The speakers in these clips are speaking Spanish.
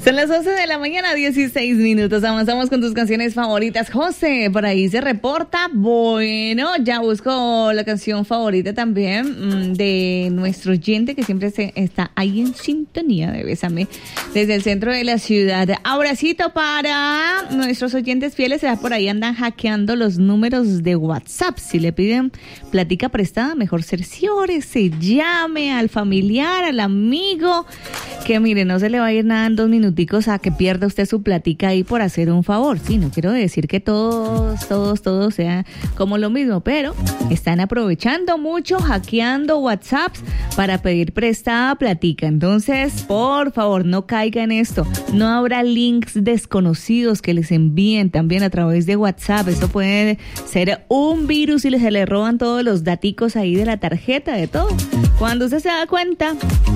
Son las 11 de la mañana, 16 minutos. Avanzamos con tus canciones favoritas. José, por ahí se reporta. Bueno, ya busco la canción favorita también de nuestro oyente que siempre está ahí en sintonía de Bésame desde el centro de la ciudad. Abracito para nuestros oyentes fieles. Ya por ahí andan hackeando los números de WhatsApp. Si le piden plática prestada, mejor cerciórese, llame al familiar, al amigo, que mire, no se le va a ir nada en 2 minuticos a que pierda usted su platica ahí por hacer un favor. Sí, no quiero decir que todos sea como lo mismo, pero están aprovechando mucho, hackeando WhatsApps para pedir prestada platica. Entonces, por favor, no caiga en esto. No habrá links desconocidos que les envíen también a través de WhatsApp. Eso puede ser un virus y se le roban todos los daticos ahí de la tarjeta, de todo. Cuando usted se da cuenta,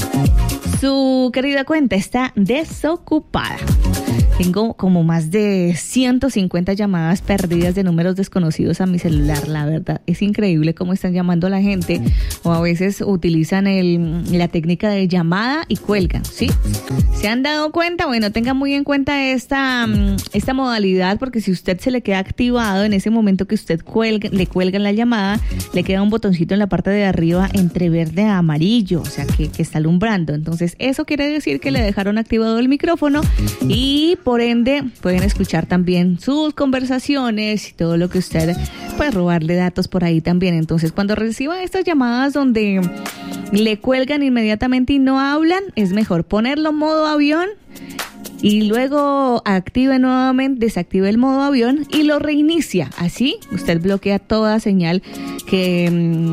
su querida cuenta está desocupada. Tengo como más de 150 llamadas perdidas de números desconocidos a mi celular, la verdad. Es increíble cómo están llamando a la gente, o a veces utilizan la técnica de llamada y cuelgan, ¿sí? ¿Se han dado cuenta? Bueno, tengan muy en cuenta esta modalidad, porque si usted se le queda activado en ese momento que usted le cuelgan la llamada, le queda un botoncito en la parte de arriba entre verde a amarillo, o sea que está alumbrando. Entonces, eso quiere decir que le dejaron activado el micrófono y por ende pueden escuchar también sus conversaciones y todo lo que usted puede robarle datos por ahí también. Entonces, cuando reciba estas llamadas donde le cuelgan inmediatamente y no hablan, es mejor ponerlo en modo avión y luego desactive el modo avión y lo reinicia. Así usted bloquea toda señal que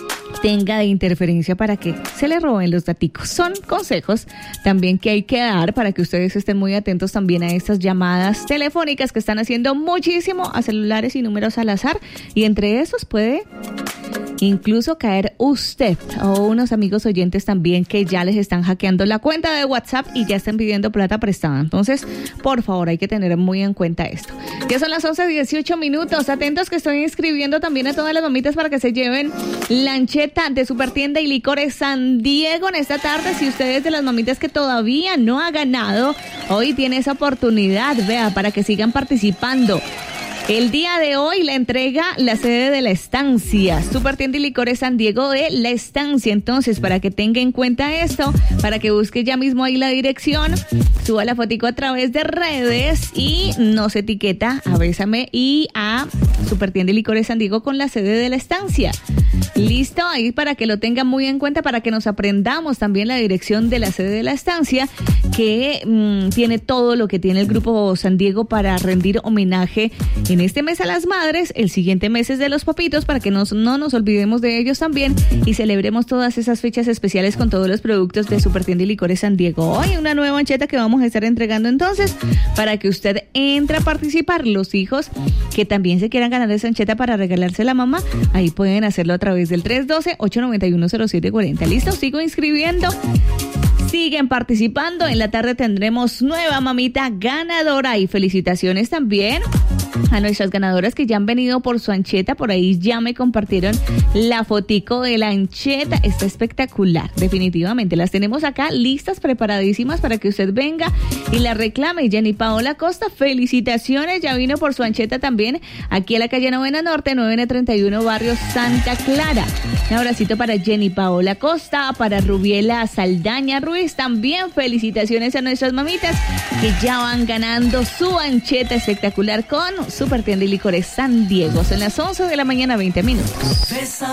tenga de interferencia para que se le roben los daticos. Son consejos también que hay que dar para que ustedes estén muy atentos también a estas llamadas telefónicas que están haciendo muchísimo a celulares y números al azar, y entre esos puede incluso caer usted o unos amigos oyentes también que ya les están hackeando la cuenta de WhatsApp y ya están pidiendo plata prestada. Entonces, por favor, hay que tener muy en cuenta esto. Ya son las 11:18 minutos. Atentos que estoy inscribiendo también a todas las mamitas para que se lleven lancheta de Supertienda y Licores San Diego en esta tarde. Si usted es de las mamitas que todavía no ha ganado, hoy tiene esa oportunidad, vea, para que sigan participando. El día de hoy la entrega la sede de La Estancia, Supertienda y Licores San Diego de La Estancia. Entonces, para que tenga en cuenta esto, para que busque ya mismo ahí la dirección, suba la fotico a través de redes y nos etiqueta a Bésame y a Supertienda y Licores San Diego con la sede de La Estancia. Listo, ahí para que lo tengan muy en cuenta, para que nos aprendamos también la dirección de la sede de La Estancia, que tiene todo lo que tiene el Grupo San Diego para rendir homenaje en este mes a las madres. El siguiente mes es de los papitos, para que no nos olvidemos de ellos también y celebremos todas esas fechas especiales con todos los productos de Supertienda y Licores San Diego. Hoy una nueva ancheta que vamos a estar entregando entonces, para que usted entre a participar. Los hijos que también se quieran ganar esa ancheta para regalarse a la mamá, ahí pueden hacerlo a través del 312-891-0740. ¿Listo? Sigo inscribiendo. Siguen participando. En la tarde tendremos nueva mamita ganadora, y felicitaciones también a nuestras ganadoras que ya han venido por su ancheta. Por ahí ya me compartieron la fotico de la ancheta. Está espectacular, definitivamente. Las tenemos acá listas, preparadísimas para que usted venga y la reclame. Jenny Paola Costa, felicitaciones, ya vino por su ancheta también aquí a la calle Novena Norte, 9N31, barrio Santa Clara. Un abracito para Jenny Paola Costa, para Rubiela Saldaña Ruiz, también felicitaciones a nuestras mamitas que ya van ganando su ancheta espectacular con Supertienda y Licores San Diego. Son las 11 de la mañana, 20 minutos.